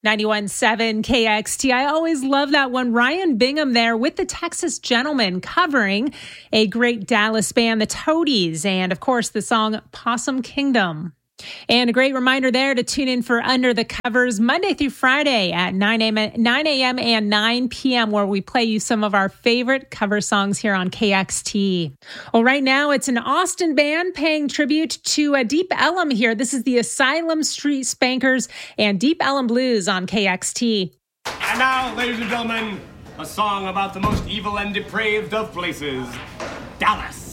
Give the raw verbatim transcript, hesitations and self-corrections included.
ninety-one point seven K X T. I always love that one. Ryan Bingham there with the Texas Gentlemen covering a great Dallas band, the Toadies, and of course the song Possum Kingdom. And a great reminder there to tune in for Under the Covers Monday through Friday at nine a.m. and nine p.m. where we play you some of our favorite cover songs here on K X T. Well, right now it's an Austin band paying tribute to a Deep Ellum here. This is the Asylum Street Spankers and Deep Ellum Blues on K X T. And now, ladies and gentlemen, a song about the most evil and depraved of places, Dallas.